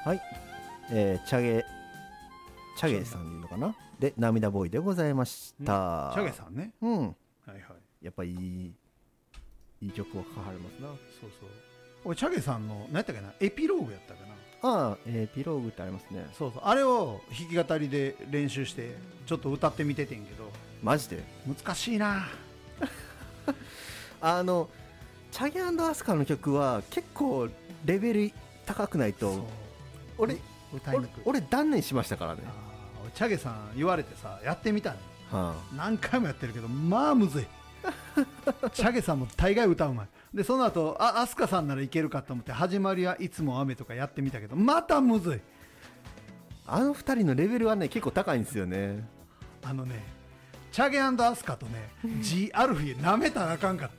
はい、チャゲさんでいいのかなで、涙ボーイでございました。 チャゲさんね。 うん。 はいはい。 やっぱいい曲を書かれますな。 そうそう。俺チャゲさんの何やったっけな、エピローグやったかな。 ああ、エピローグってありますね。 そうそう。あれを弾き語りで練習してちょっと歌ってみててんけど。 マジで難しいな。 チャゲ&アスカの曲は結構レベル高くないと俺断念しましたからね。 俺チャゲさん言われてさやってみたね、 はあ、 何回もやってるけどまあむずい。チャゲさんも大概歌うまいで、その後アスカさんならいけるかと思って始まりはいつも雨とかやってみたけどまたむずい。 あの二人のレベルはね結構高いんですよね。 チャゲ&アスカとねG アルフィー舐めたらあかんかった。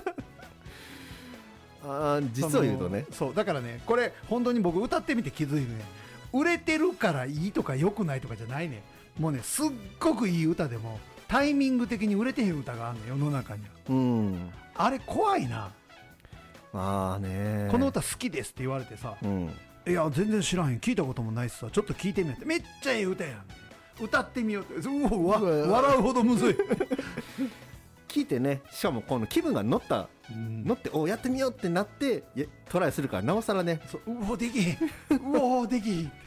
実を言うとね、 そうだからね、これ本当に僕歌ってみて気づいてね、売れてるからいいとか良くないとかじゃないね。もうね、すっごくいい歌でもタイミング的に売れてへん歌があんねん、世の中には。 うん、 あれ怖いな。 まあね、 この歌好きですって言われてさ、 うん、 いや全然知らへん、聞いたこともないしさ、ちょっと聞いてみようって、めっちゃいい歌やん、歌ってみようって、笑うほどむずい。 聞いてね、しかもこの気分が乗ってやってみようってなってトライするからなおさらね、 うおできひんできひん。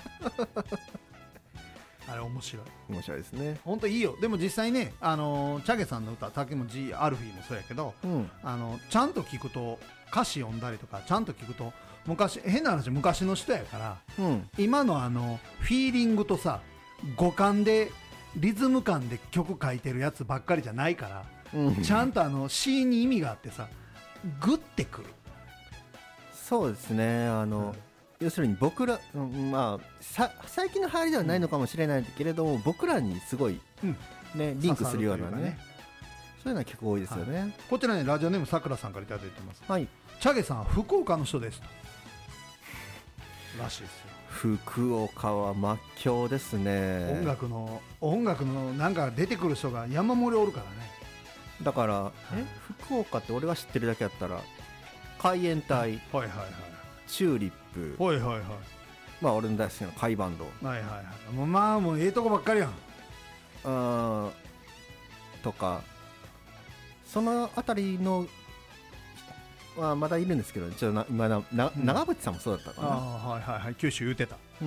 あれ面白いですね。 本当いいよ。でも実際ね、チャゲさんの歌、竹も G アルフィーもそうやけど、 うん、 ちゃんと聞くと歌詞読んだりとかちゃんと聞くと変な話昔の人やから、 うん、 今のフィーリングとさ五感でリズム感で曲書いてるやつばっかりじゃないから、うん、ちゃんと詩に意味があってさグッてくる。 そうですね、要するに僕ら、まあ、最近の流行りではないのかもしれないけれども、僕らにすごい、ね、リンクするようなね、そういうような曲多いですよね。はい、 こちらね、ラジオネームさくらさんからいただいてます。 はい、 チャゲさんは福岡の人ですらしいですよ。 福岡は末境ですね。 音楽のなんか出てくる人が山盛りおるからね。 だから、福岡って俺が知ってるだけやったら海援隊、 はいはいはい、 チューリップ、 はいはいはい、 まあ俺の大好きな海バンド、 はいはいはい、もうええとこばっかりやんとか、そのあたりのはまだいるんですけど、ちょっと今長渕さんもそうだったかな。 はいはいはい、九州言うてた。 うん、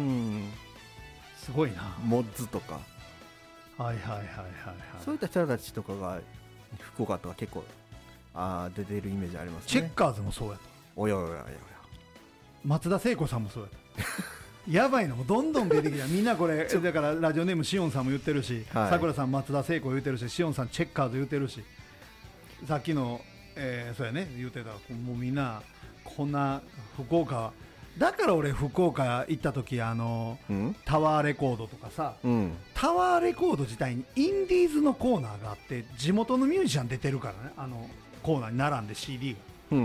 すごいな。 モッズとか、 はいはいはいはい、 そういった人たちとかが福岡とか結構出てるイメージありますね。 チェッカーズもそうやと。 おやおやおや、 松田聖子さんもそうやと。やばいのもどんどん出てきた。みんなこれだからラジオネームしおんさんも言ってるし、さくらさん松田聖子言ってるし、しおんさんチェッカーズ言ってるし、さっきのそうやね言ってた。もうみんなこんな福岡だから。俺福岡行った時タワーレコードとかさ、タワーレコード自体にインディーズのコーナーがあって、地元のミュージシャン出てるからね、コーナーに並んで CD が、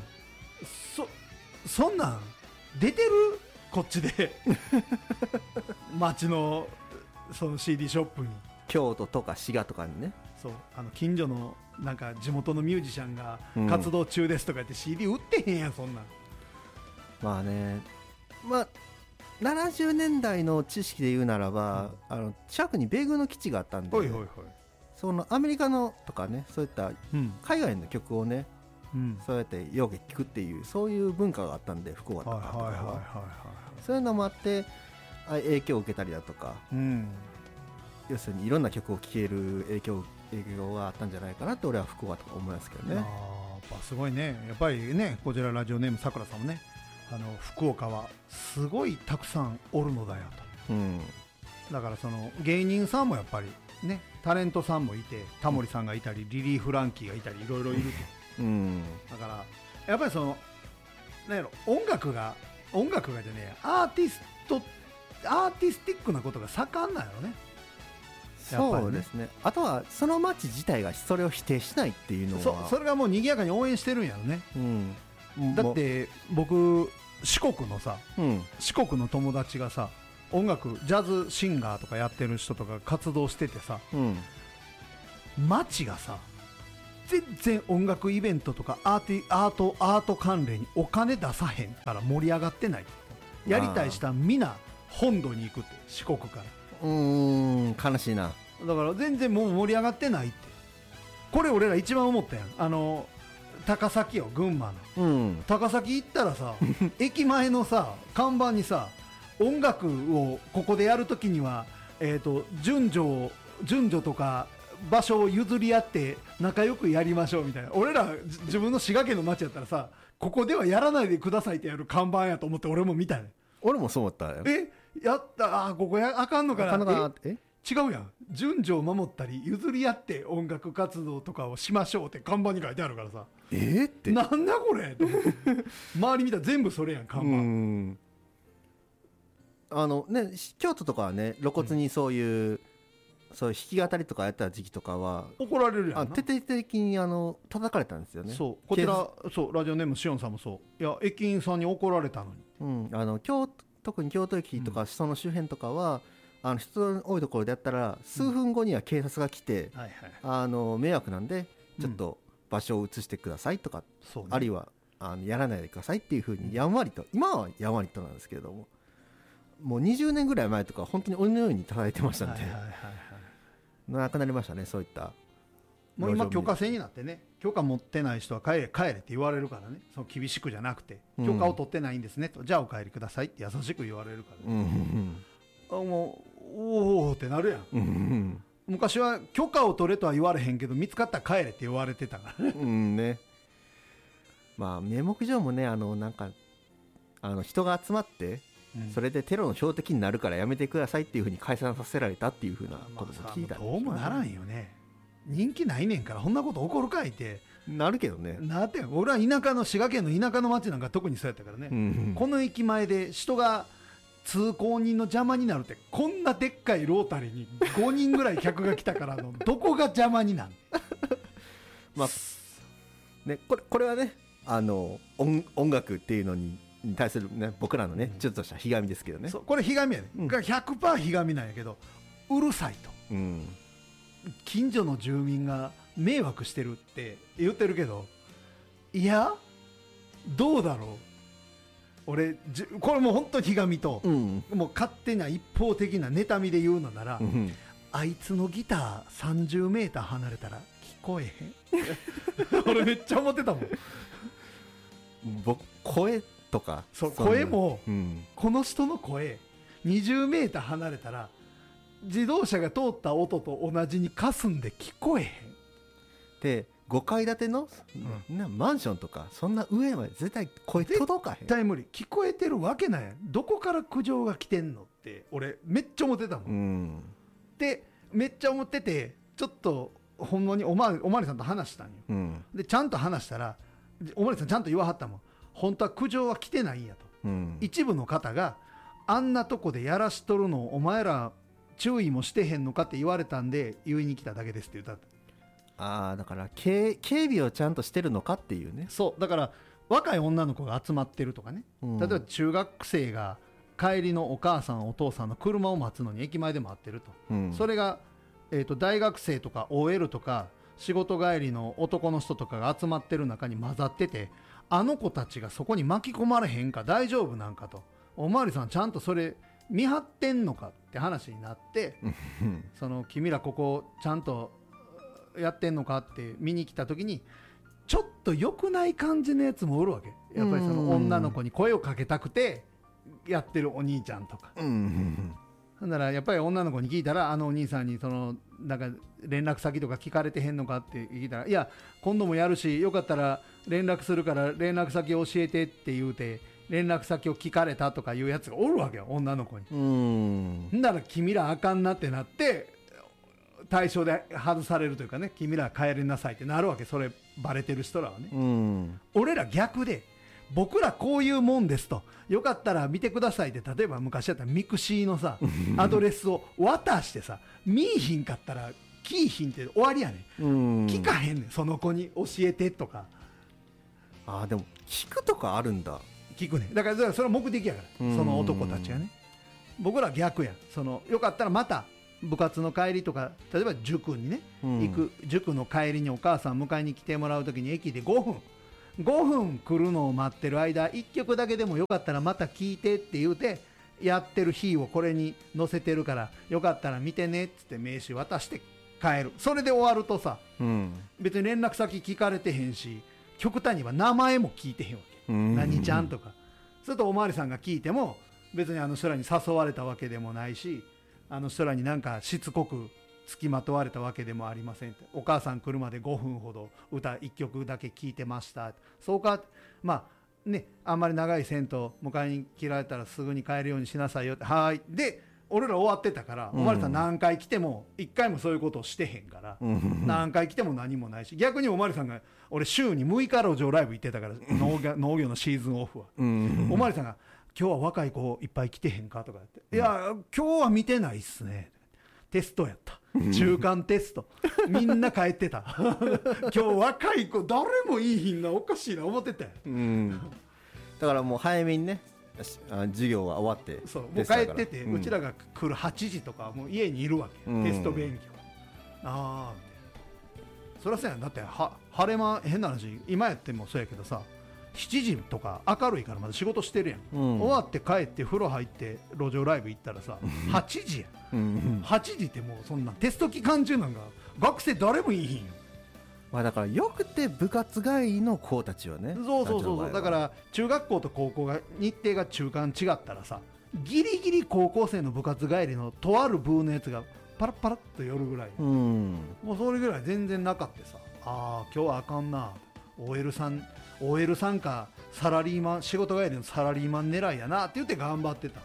そんなん出てるこっちで町のその CD ショップに、 京都とか滋賀とかにね、 そう近所のなんか地元のミュージシャンが活動中ですとか言って CD 売ってへんやん、そんなん。 まあね、まあ70年代の知識で言うならば、近くに米軍の基地があったんで、そのアメリカのとかね、そういった海外の曲をね、そうやってよく聴くっていう、そういう文化があったんで、福岡とかはそういうのもあって影響を受けたりだとか、要するにいろんな曲を聴ける影響があったんじゃないかなと俺は福岡とか思いますけどね。 やっぱすごいね。やっぱりね、こちらラジオネームさくらさんもね、福岡はすごいたくさんおるのだよと、だからその芸人さんもやっぱりね、タレントさんもいて、タモリさんがいたり、リリー・フランキーがいたり、いろいろいると、だからやっぱりそのなんやろ、音楽がじゃねえ、アーティスティックなことが盛んなんやろね。 そうですね。あとはその街自体がそれを否定しないっていうのは、 それがもう賑やかに応援してるんやろね。だって僕四国のさ、四国の友達がさ、音楽ジャズシンガーとかやってる人とか活動しててさ、街がさ全然音楽イベントとかアート関連にお金出さへんから盛り上がってない。 やりたい人はみんな本土に行くって、四国から。 悲しいな。 だから全然もう盛り上がってないって。これ俺ら一番思ったやん。高崎よ、群馬の、高崎行ったらさ駅前のさ看板にさ、音楽をここでやるときには、順序とか場所を譲り合って仲良くやりましょうみたいな。俺ら自分の滋賀県の町やったらさ、ここではやらないでくださいってやる看板やと思って俺も見たね。 俺もそう思ったよ。 やったここあかんのかな。違うやん。順序を守ったり譲り合って音楽活動とかをしましょうって看板に書いてあるからさ、 ってなんだこれと思って周り見たら全部それやん、看板。京都とかはね、露骨にそういう、そういう弾き語りとかやった時期とかは怒られるやんな。 徹底的に叩かれたんですよね。 そう、こちら、そう、ラジオネームしおんさんもそう。いや、駅員さんに怒られたのに。 特に京都駅とかその周辺とかは、人の多いところでやったら数分後には警察が来て、迷惑なんでちょっと場所を移してくださいとか、あるいはやらないでくださいっていう風にやんわりと、今はやんわりとなんですけれども、もう20年ぐらい前とか本当に鬼のように叩いてましたんで、なくなりましたね、そういった。 もう今許可制になってね、許可持ってない人は帰れって言われるからね。その厳しくじゃなくて、許可を取ってないんですねと、じゃあお帰りくださいって優しく言われるからね。もうおーってなるやん。昔は許可を取れとは言われへんけど、見つかったら帰れって言われてたからね。まあ名目上もね、なんか人が集まって、それでテロの標的になるからやめてくださいっていうふうに解散させられたっていうふうなことも聞いたんです。 どうもならんよね。人気ないねんから、こんなこと起こるかいってなるけどね。 なって、俺は田舎の滋賀県の田舎の町なんか特にそうやったからね。この駅前で人が通行人の邪魔になるって、こんなでっかいロータリーに5人ぐらい客が来たからのどこが邪魔になるまあね、これはね、音楽っていうのに対する、ね、僕らのね、ちょっとしたひがみですけどね。 これひがみやね、100% ひがみなんやけど、うるさいと、近所の住民が迷惑してるって言ってるけど、いやどうだろう。俺これもう本当にひがみと、もう勝手な一方的な妬みで言うのなら、あいつのギター30メーター離れたら聞こえへん俺めっちゃ思ってたもん。 声とか、 声も、この人の声20メーター離れたら自動車が通った音と同じに霞んで聞こえへんで、5階建ての、マンションとかそんな上まで絶対声届かへん。 絶対無理。聞こえてるわけないやん。どこから苦情が来てんのって俺めっちゃ思ってたもん、でめっちゃ思ってて、ちょっとほんまにおまわりさんと話したんよ、でちゃんと話したらおまわりさんちゃんと言わはったもん。本当は苦情は来てないんやと、一部の方があんなとこでやらしとるのをお前ら注意もしてへんのかって言われたんで言いに来ただけですって言った。 だから警備をちゃんとしてるのかっていうね。 そうだから、若い女の子が集まってるとかね、例えば中学生が帰りのお母さんお父さんの車を待つのに駅前で待ってると、それが、大学生とか OL とか仕事帰りの男の人とかが集まってる中に混ざってて、あの子たちがそこに巻き込まれへんか大丈夫なんかと、おまわりさんちゃんとそれ見張ってんのかって話になってその君らここちゃんとやってんのかって見に来た時に、ちょっと良くない感じのやつもおるわけ。やっぱりその女の子に声をかけたくてやってるお兄ちゃんとか、だからやっぱり女の子に聞いたら、お兄さんにそのなんか連絡先とか聞かれてへんのかって聞いたら、いや今度もやるしよかったら連絡するから連絡先教えてって言うて連絡先を聞かれたとかいうやつがおるわけよ、女の子に。なら君らあかんなってなって対象で外されるというかね、君ら帰りなさいってなるわけ。それバレてる人らはね、俺ら逆で、僕らこういうもんですと、よかったら見てくださいって、例えば昔だったらミクシーのさアドレスを渡してさ、見いひんかったらキーひんって終わりやねん。聞かへんねん、その子に教えてとか。 でも聞くとかあるんだ。 聞くねん。だからそれは目的やから、その男たちがね。僕らは逆やん。よかったらまた部活の帰りとか、例えば塾にね、行く塾の帰りにお母さん迎えに来てもらうときに駅で5分 5分来るのを待ってる間1曲だけでもよかったらまた聴いてって言うてやってる日をこれに載せてるからよかったら見てねっつって名刺渡して帰る。それで終わるとさ、別に連絡先聞かれてへんし極端には名前も聞いてへんわけ、何ちゃんとか。するとおまわりさんが聞いても別にあの人らに誘われたわけでもないしあの人らになんかしつこく付きまとわれたわけでもありませんって。お母さん来るまで5分ほど歌1曲だけ聴いてました。そうか、まあね、あんまり長いせんと迎えに来られたらすぐに帰るようにしなさいよって。はい。で俺ら終わってたから、おまわりさん何回来ても1回もそういうことをしてへんから、何回来ても何もないし、逆におまわりさんが俺週に6日路上ライブ行ってたから農業のシーズンオフは、おまわりさんが今日は若い子いっぱい来てへんかとか言って、いや今日は見てないっすね、テストやった、中間テストみんな帰ってた今日若い子誰もいいひんな、おかしいな思ってたよ、 だからもう早めにね授業は終わって、 そうもう帰ってて、うちらが来る8時とかもう家にいるわけ、テスト勉強。ああそりゃそうやん。だって晴れ間変な話今やってもそうやけどさ7時とか明るいからまだ仕事してるやん、終わって帰って風呂入って路上ライブ行ったらさ8時や8時ってもうそんなテスト期間中なんか学生誰もいいひんよ。 まあだからよくて部活帰りの子たちはね、 そうだから中学校と高校が日程が中間違ったらさギリギリ高校生の部活帰りのとある部のやつがパラッパラッと寄るぐらい、もうそれぐらい全然なかったさ、ああ今日はあかんな OL さんかサラリーマン仕事帰りのサラリーマン狙いやなって言って頑張ってた、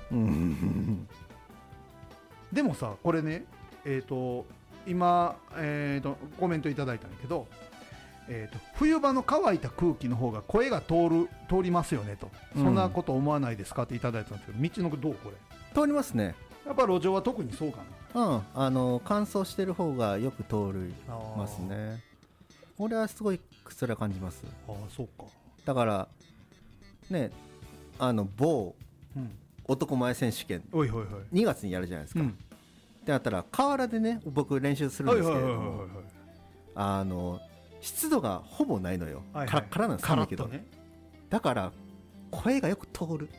でもさこれね今、コメントいただいたんだけど、冬場の乾いた空気の方が声が通りますよねと、そんなこと思わないですかっていただいたんですけど、道のどうこれ通りますね。 やっぱ路上は特にそうかな。乾燥してる方がよく通りますね。俺はすごいそれは感じます。 ああそうか。 だからね某男前選手権2月にやるじゃないですか、ってなったら河原でね僕練習するんですけれども、湿度がほぼないのよ、カラッカラなんです寒いけど、だから声がよく通る。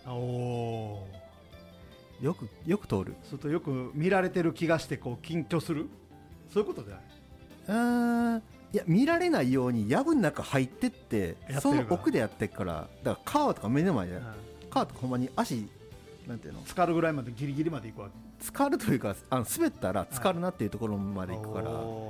よく通る。 するとよく見られてる気がしてこう緊張する、そういうことじゃない？ いや見られないように藪の中入ってってその奥でやってっから、だから川とか目の前で、川とかほんまに足なんていうの浸かるぐらいまでギリギリまで行くわけ。 浸かるというか滑ったら浸かるなっていうところまで行くから、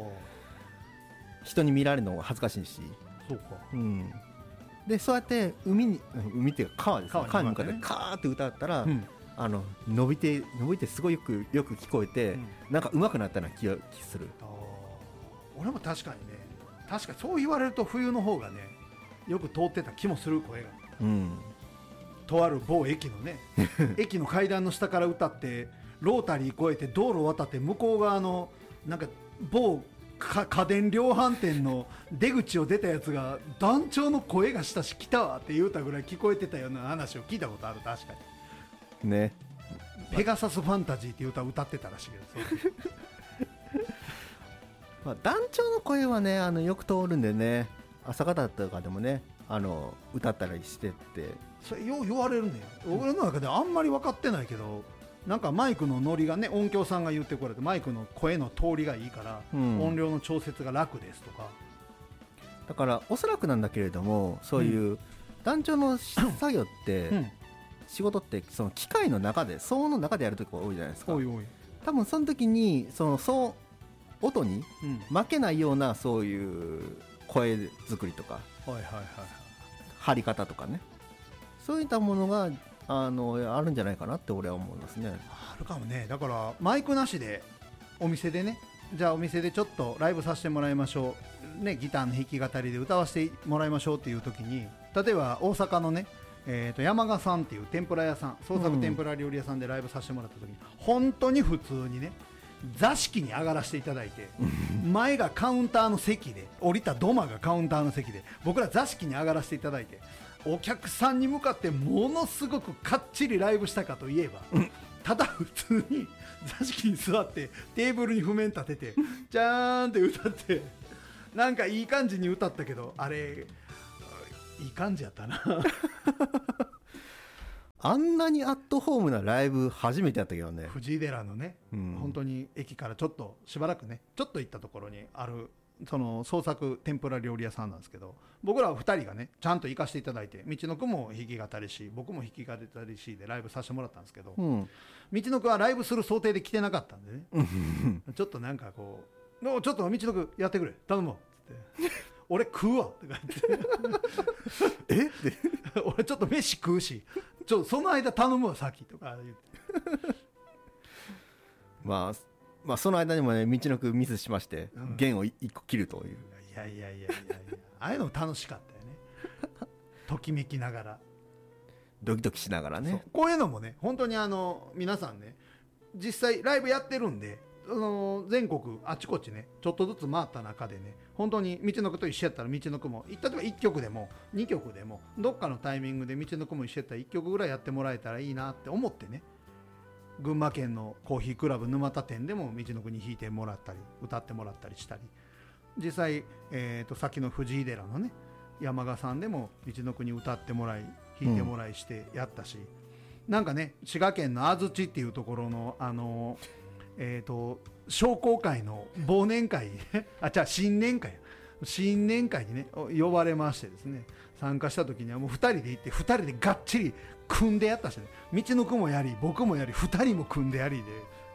人に見られるのが恥ずかしいし。 そうか、 でそうやって海っていうか川ですね、川に向かってカーって歌ったら、伸びてすごいよく聞こえて、なんか上手くなったような気する。 俺も確かにね、確かにそう言われると冬の方がねよく通ってた気もする、声が。とある某駅のね駅の階段の下から歌ってロータリー越えて道路渡って向こう側のなんか某家電量販店の出口を出たやつが団長の声がしたし来たわって言うたぐらい聞こえてたような話を聞いたことある。確かにね。 ペガサスファンタジーっていう歌を歌ってたらしいけど団長の声はねよく通るんでね、朝方とかでもね歌ったりしてって、 それよう言われるね。俺の中であんまり分かってないけど、なんかマイクのノリがね、音響さんが言ってこれてマイクの声の通りがいいから、音量の調節が楽ですとか。 だからおそらくなんだけれども、そういう団長の作業って、仕事ってその機械の中で騒音の中でやるときが多いじゃないですか。多分その時に音に負けないようなそういう声作りとか、張り方とかね、そういったものがあるんじゃないかなって俺は思いますね。 あるかもね。だからマイクなしでお店でね、じゃあお店でちょっとライブさせてもらいましょう、ね、ギターの弾き語りで歌わせてもらいましょうっていう時に、例えば大阪のね、山賀さんっていう天ぷら屋さん、創作天ぷら料理屋さんでライブさせてもらった時に、本当に普通にね座敷に上がらせていただいて前がカウンターの席で、降りた土間がカウンターの席で、僕ら座敷に上がらせていただいて、お客さんに向かってものすごくかっちりライブしたかといえば、ただ普通に座敷に座ってテーブルに譜面立ててじゃーんって歌って、なんかいい感じに歌ったけど、あれいい感じやったなあんなにアットホームなライブ初めてやったけどね。 藤井寺のね、本当に駅からちょっとしばらくねちょっと行ったところにあるその創作天ぷら料理屋さんなんですけど、僕ら2人がねちゃんと行かせていただいて、道のくも弾き語りし僕も弾き語りしでライブさせてもらったんですけど、道のくはライブする想定で来てなかったんでねちょっとなんかこうちょっと道のくやってくれ頼もうって俺食うわって言って俺ちょっと飯食うしその間頼むわ先とか言ってまあその間にもね道のくミスしまして、弦を1個切るという。 いやああいうの楽しかったよねときめきながらドキドキしながらね。 こういうのもね本当に皆さんね実際ライブやってるんで全国あちこちねちょっとずつ回った中でね本当に道のくと一緒やったら道のくも例えば1曲でも2曲でもどっかのタイミングで道のくも一緒やったら1曲ぐらいやってもらえたらいいなって思ってね、群馬県のコーヒークラブ沼田店でも道のくに弾いてもらったり歌ってもらったりしたり、実際、先の藤井寺のね山賀さんでも道のくに歌ってもらい弾いてもらいしてやったし、なんかね滋賀県の安土っていうところの商工会の忘年会新年会にね呼ばれましてですね、参加した時にはもう2人で行って2人でがっちり組んでやったしね、道のくもやり僕もやり2人も組んでやりで、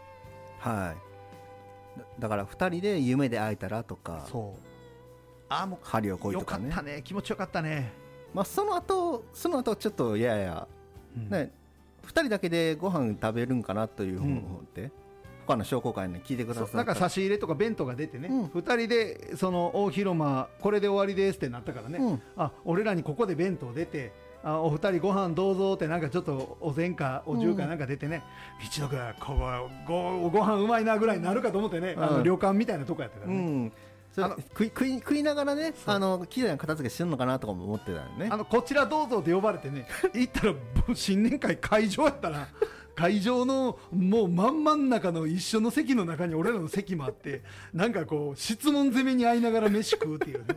だから2人で夢で会えたらとか、 もう針をこいとかね、 よかったね、気持ちよかったね。 その後ちょっとね2人だけでご飯食べるんかなという方で、他の商工会に聞いてくださった。 なんか差し入れとか弁当が出てね、2人でその大広間これで終わりですってなったからね、俺らにここで弁当出て、お二人ご飯どうぞってなんかちょっとお膳かお重かなんか出てね、道のくはご飯うまいなぐらいになるかと思ってね、旅館みたいなとこやったからね、 食いながらねきれいな片付けしてるのかなとかも思ってたよね。 こちらどうぞって呼ばれてね行ったら新年会会場やったな会場のもう真ん中の一緒の席の中に俺らの席もあって、なんかこう質問攻めに遭いながら飯食うっていうね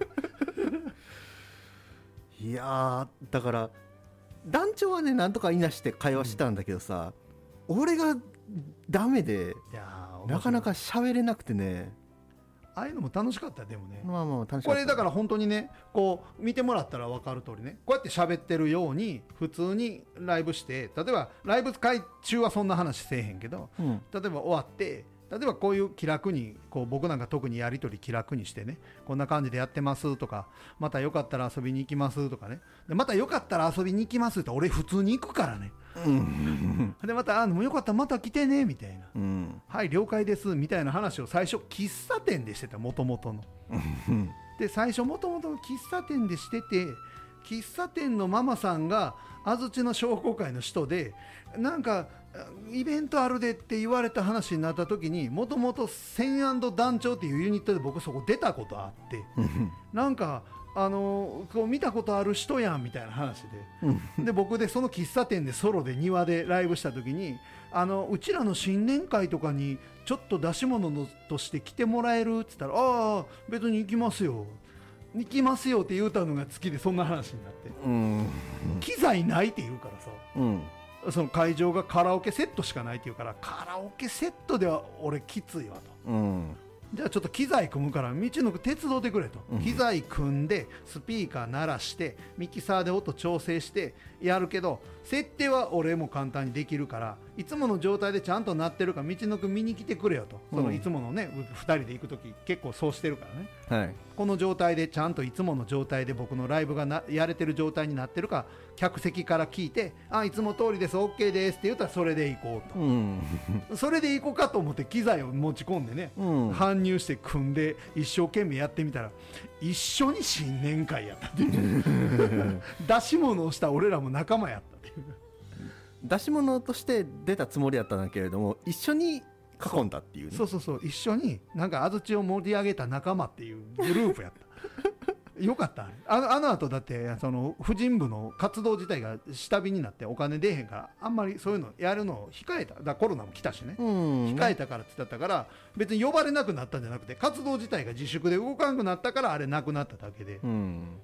いやだから団長はねなんとかいなして会話したんだけどさ、俺がダメでなかなか喋れなくてね。 ああいうのも楽しかった。でもね、 楽しかった。 これだから本当にねこう見てもらったら分かる通りね、こうやって喋ってるように普通にライブして、例えばライブ会中はそんな話せえへんけど、例えば終わって例えばこういう気楽にこう僕なんか特にやり取り気楽にしてね、こんな感じでやってますとか、またよかったら遊びに行きますとかね、でまたよかったら遊びに行きますって俺普通に行くからねでまたもうよかったらまた来てねみたいな、はい了解ですみたいな話を最初喫茶店でしてた、もともとので最初もともとの喫茶店でしてて、喫茶店のママさんが安土の商工会の人で、なんかイベントあるでって言われた話になった時に、もともとセン&団長っていうユニットで僕そこ出たことあってなんかこう見たことある人やんみたいな話で僕でその喫茶店でソロで庭でライブした時に、うちらの新年会とかにちょっと出し物のとして来てもらえるって言ったら、ああ別に行きますよって言うたのが好きで、そんな話になって、機材ないって言うからさ、その会場がカラオケセットしかないって言うから、カラオケセットでは俺きついわと、じゃあちょっと機材組むから道のく手伝ってくれと、機材組んでスピーカー鳴らしてミキサーで音調整してやるけど、設定は俺も簡単にできるから、いつもの状態でちゃんと鳴ってるか道のく見に来てくれよと、そのいつものね2人で行く時結構そうしてるからね、この状態でちゃんといつもの状態で僕のライブがやれてる状態になってるか客席から聞いて、いつも通りです OK ですって言ったらそれで行こうと、それで行こうかと思って機材を持ち込んでね、搬入して組んで一生懸命やってみたら一緒に新年会やったっていう出し物をした俺らも仲間やったっていう、 出し物として出たつもりだったんだけれども一緒に囲んだっていう、ね、 そう一緒になんか安土を盛り上げた仲間っていうグループやったよかった。あの後だってその婦人部の活動自体が下火になってお金出へんから、あんまりそういうのやるのを控えた。コロナも来たしね、控えたからって言ったから、別に呼ばれなくなったんじゃなくて活動自体が自粛で動かなくなったからあれなくなっただけで、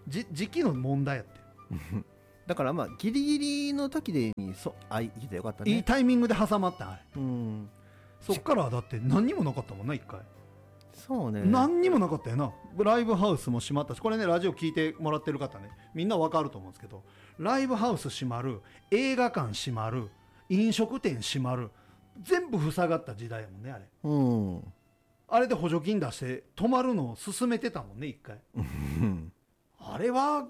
時期の問題やってだからまあギリギリの時で生きてよかったね。 いいタイミングで挟まったあれ、そっからだって何にもなかったもんな一回。 そうね、 何にもなかったよな。ライブハウスも閉まったし、これねラジオ聞いてもらってる方ねみんなわかると思うんですけど、ライブハウス閉まる、映画館閉まる、飲食店閉まる、全部塞がった時代やもんねあれ。あれで補助金出して泊まるのを勧めてたもんね一回あれは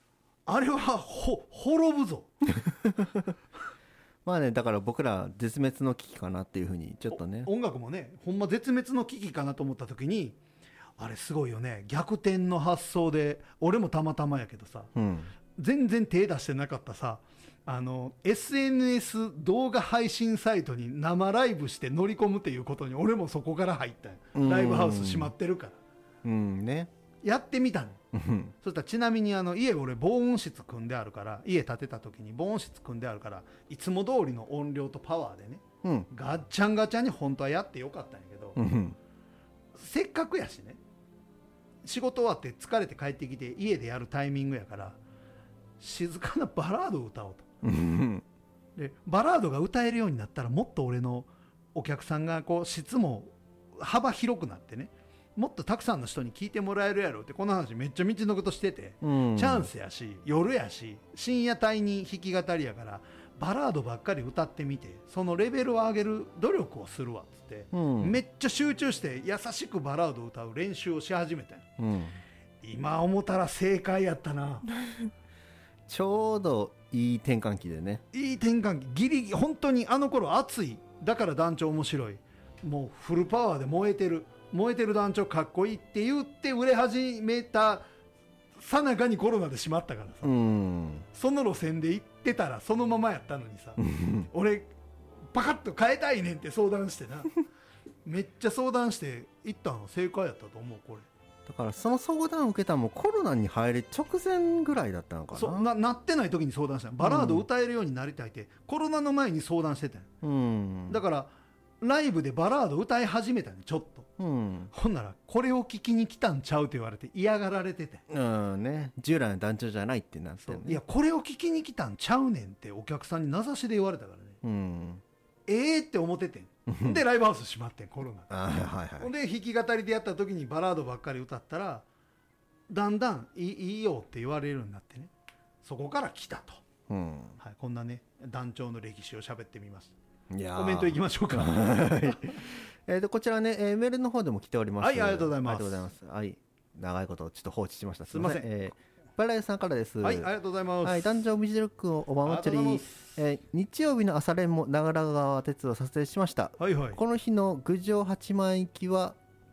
滅ぶぞまあね、だから僕ら絶滅の危機かなっていうふうにちょっとね、 音楽もねほんま絶滅の危機かなと思った時に、あれすごいよね、逆転の発想で。俺もたまたまやけどさ、全然手出してなかったさ、SNS 動画配信サイトに生ライブして乗り込むっていうことに俺もそこから入ったん。ライブハウス閉まってるからね、 やってみたのそしたらちなみに家俺防音室組んであるから、家建てた時に防音室組んであるから、いつも通りの音量とパワーでね、ガッチャンガチャンに本当はやってよかったんやけど、せっかくやしね、仕事終わって疲れて帰ってきて家でやるタイミングやから、静かなバラードを歌おうとでバラードが歌えるようになったら、もっと俺のお客さんがこう質も幅広くなってね、もっとたくさんの人に聞いてもらえるやろって、この話めっちゃ道のことしてて、チャンスやし夜やし深夜帯に弾き語りやから、バラードばっかり歌ってみてそのレベルを上げる努力をするわっつって、めっちゃ集中して優しくバラードを歌う練習をし始めたん、今思ったら正解やったなちょうどいい転換期でね、 いい転換期、ギリギリ本当にあの頃熱い、だから団長面白い、もうフルパワーで燃えてる団長かっこいいって言って売れ始めたさなかにコロナで閉まったからさ、その路線で行ってたらそのままやったのにさ俺パカッと変えたいねんって相談してなめっちゃ相談して行ったの正解やったと思う。これだからその相談を受けたのもコロナに入る直前ぐらいだったのかな。 そうなってない時に相談したの。バラード歌えるようになりたいって、コロナの前に相談してたん、だからライブでバラード歌い始めたねちょっと、ほんならこれを聞きに来たんちゃうって言われて嫌がられてて、 ね、従来の団長じゃないってなってね、 いやこれを聞きに来たんちゃうねんってお客さんに名指しで言われたからね、って思っててんでライブハウス閉まってんコロナほんで弾き語りでやった時にバラードばっかり歌ったらだんだんいいよって言われるようになってね、そこから来たと、こんなね団長の歴史を喋ってみます。いやコメントいきましょうかこちらね、メールの方でも来ております。 はい、ありがとうございます。 はい、長いことちょっと放置しました。 すみません。 バラエさんからです。 はい、ありがとうございます。 はい、団長みじるくんおばまちり、日曜日の朝練も長良川鉄道撮影しました。 はいはい。 この日の郡上八幡行きは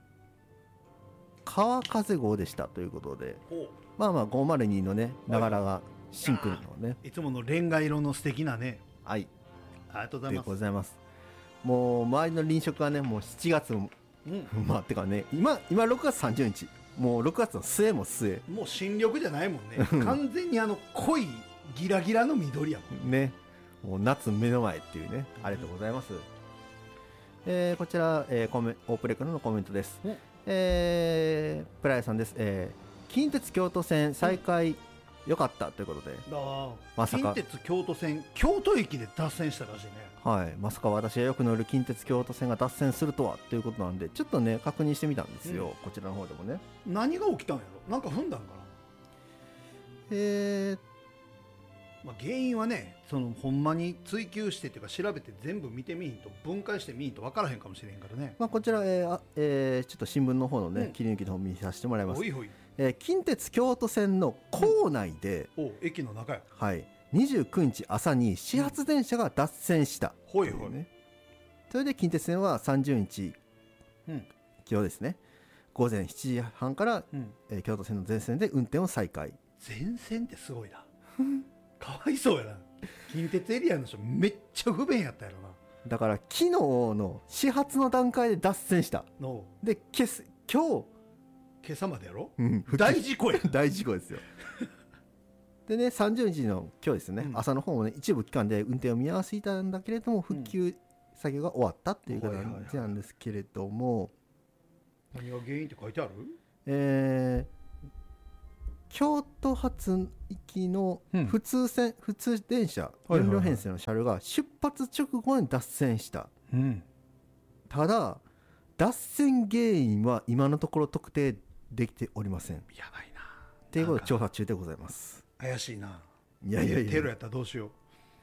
川風号でしたということで、まあまあ502のね長良川シンクルのね、 いつものレンガ色の素敵なね、 はい、 ありがとうございます。もう周りの臨食はねもう7月も、まあてかね今6月30日もう6月の末も末、 もう新緑じゃないもんね完全に濃いギラギラの緑やもんね、もう夏目の前っていうね、ありがとうございます。こちら、オープレクのコメントです。プライさんです。近鉄京都線再開、良かったということで、 まさか近鉄京都線京都駅で脱線したらしいね。 はい、まさか私がよく乗る近鉄京都線が脱線するとはということなんで、ちょっとね確認してみたんですよ、こちらの方でもね。 何が起きたんやろ、なんか踏んだんかな。まあ、原因はねほんまに追求してっていうか調べて全部見てみんと分解してみんと分からへんかもしれんからね。 まあ、こちら、ちょっと新聞の方のね、切り抜きの方見させてもらいます。近鉄京都線の構内で、 駅の中や、 はい、29日朝に始発電車が脱線した、 ほいほい、ね、 それで近鉄線は30日、今日ですね午前7時半から、京都線の全線で運転を再開。 全線ってすごいなかわいそうやな、近鉄エリアの人めっちゃ不便やったやろな。 だから昨日の始発の段階で脱線したで今朝までやろ、大事故や大事故ですよでね30日の今日ですね、朝の方もね一部期間で運転を見合わせていたんだけれども復旧作業が終わったっていう形なんですけれども、 何が原因って書いてある？ 京都発行きの普通電車、4両編成の車両が出発直後に脱線した、ただ脱線原因は今のところ特定できておりません。 やばいなっていうことで調査中でございます。 怪しいな。 いやテロやったらどうしよう。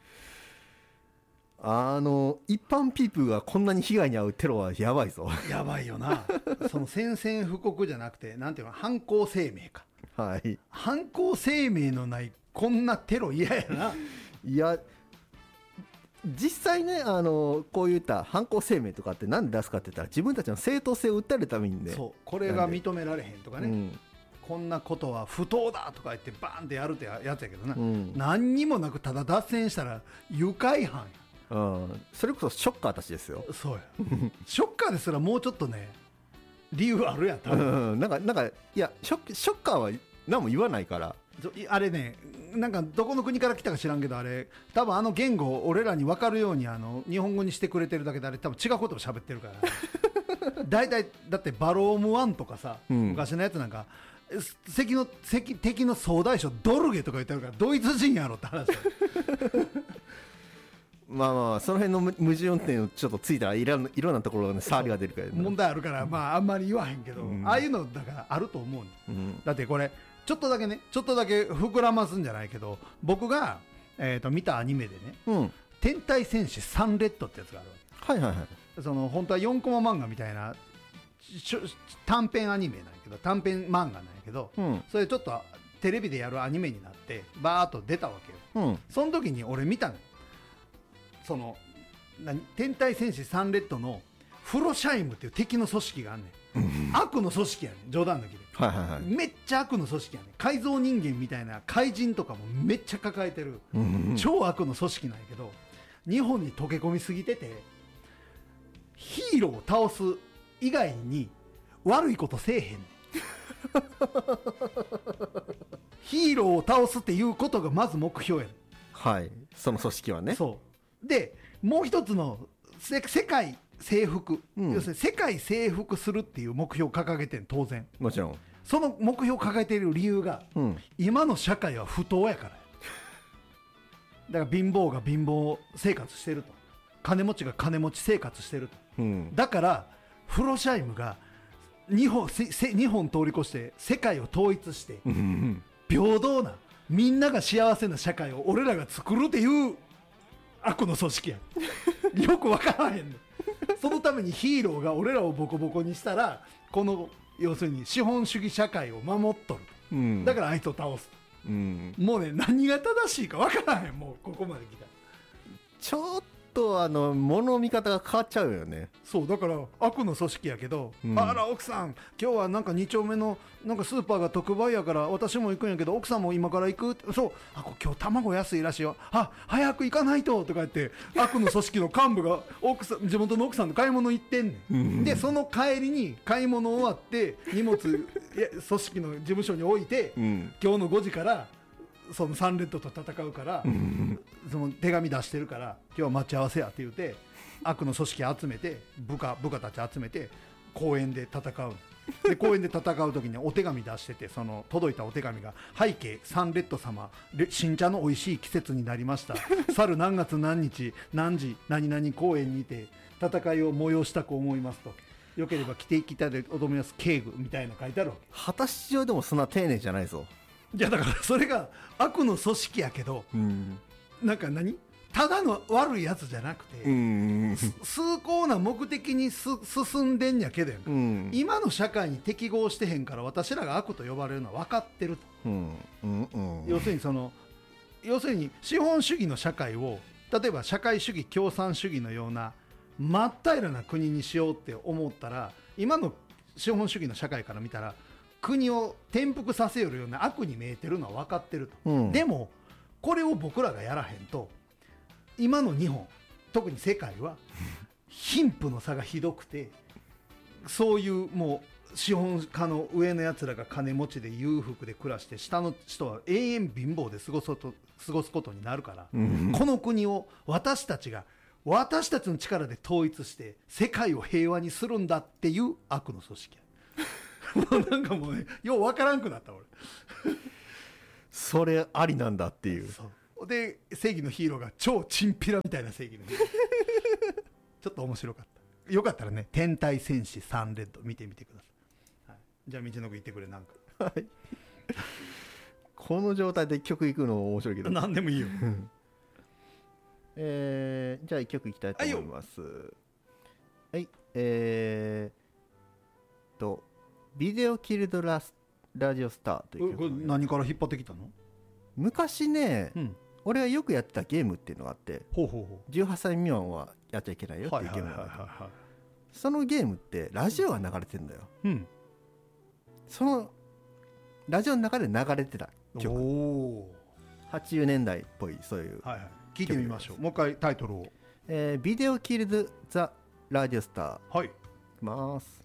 一般ピープがこんなに被害に遭うテロはやばいぞ。 やばいよな。その宣戦布告じゃなくてなんていうの、犯行声明か。 はい。 犯行声明のないこんなテロ嫌やな。 いや実際ね、こういった犯行声明とかって何で出すかって言ったら自分たちの正当性を訴えるためにね。 そう、これが認められへんとかね、こんなことは不当だとか言ってバーンってやるってやつやけどな、何にもなくただ脱線したら愉快犯や。 それこそショッカーたちですよ。 そうやショッカーですらもうちょっとね理由あるやん多分、 なんかいやショッカーは何も言わないから。 あれね、なんかどこの国から来たか知らんけど、あれ多分言語を俺らに分かるように日本語にしてくれてるだけで、あれ多分違うことを喋ってるからだいたいだってバローム1とかさ、昔のやつなんか敵の総大将ドルゲとか言ってるからドイツ人やろって話まあその辺の無人運転をちょっとついたらいろんなところが、ね、触りが出るから、 問題あるから、あんまり言わへんけど、ああいうのだからあると思う、だってこれちょっとだけ膨らますんじゃないけど、僕が、見たアニメでね、天体戦士サンレッドってやつがあるわけ。その本当は4コマ漫画みたいな短編アニメなんやけど、短編漫画なんやけど、それちょっとテレビでやるアニメになってバーッと出たわけよ、その時に俺見たの。その天体戦士サンレッドのフロシャイムっていう敵の組織があんねん悪の組織やねん、冗談抜きで、めっちゃ悪の組織やねん。改造人間みたいな怪人とかもめっちゃ抱えてる、超悪の組織なんやけど、日本に溶け込みすぎててヒーローを倒す以外に悪いことせえへんねんヒーローを倒すっていうことがまず目標やねん。 はい、その組織はね。 そうで、もう一つの世界征服、要するに世界征服するっていう目標を掲げてん。当然もちろんその目標を掲げている理由が、今の社会は不当やからだから貧乏が貧乏生活してると、金持ちが金持ち生活してると、だからフロシャイムが日本通り越して世界を統一して平等なみんなが幸せな社会を俺らが作るっていう悪の組織やよく分からへんねそのためにヒーローが俺らをボコボコにしたら、この要するに資本主義社会を守っとる、だからあいつを倒す、もうね、何が正しいか分からへん。もうここまで来たらちょっと物の見方が変わっちゃうよね。 そうだから悪の組織やけど、あら奥さん今日はなんか2丁目のなんかスーパーが特売やから私も行くんやけど奥さんも今から行くって、そう今日卵安いらしいよ、早く行かないととか言って悪の組織の幹部が地元の奥さんと買い物行ってんねん、でその帰りに買い物終わって荷物組織の事務所に置いて、今日の5時からそのサンレッドと戦うから、その手紙出してるから今日は待ち合わせやって言うて悪の組織集めて部下たち集めて公園で戦う。で公園で戦う時にお手紙出してて、その届いたお手紙が背景サンレッド様新茶の美味しい季節になりました去る何月何日何時何々公園にて戦いを催したく思いますと、よければ来ていきたいでおどめます警具みたいな書いてあるわけ。 果たし状でもそんな丁寧じゃないぞ。 いやだからそれが悪の組織やけど、なんかただの悪いやつじゃなくて、崇高な目的に進んでんやけど、今の社会に適合してへんから私らが悪と呼ばれるのは分かってると、要するに資本主義の社会を例えば社会主義共産主義のような真っ平らな国にしようって思ったら、今の資本主義の社会から見たら国を転覆させよるような悪に見えてるのは分かってると、でもこれを僕らがやらへんと今の日本特に世界は貧富の差がひどくて、そういうもう資本家の上のやつらが金持ちで裕福で暮らして下の人は永遠貧乏で過ごすことになるから、この国を私たちの力で統一して世界を平和にするんだっていう悪の組織やもうなんかもうねようわからんくなった俺それありなんだっていう。 で正義のヒーローが超チンピラみたいな正義のヒーローちょっと面白かった。よかったらね天体戦士サンレッド見てみてください、はい、じゃあ道のく言ってくれ。なんかはいこの状態で曲いくの面白いけど何でもいいよじゃあ1曲いきたいと思います。はい、ビデオキルドラジオスターという曲。 これ何から引っ張ってきたの？ 昔ね、俺がよくやってたゲームっていうのがあって、18歳未満はやっちゃいけないよっていうゲームがあって、そのゲームってラジオが流れてるんだよ、そのラジオの中で流れてた曲、80年代っぽいそういう、 聞いてみましょう。もう一回タイトルを。 ビデオキルドザラジオスター。 はい、いきます。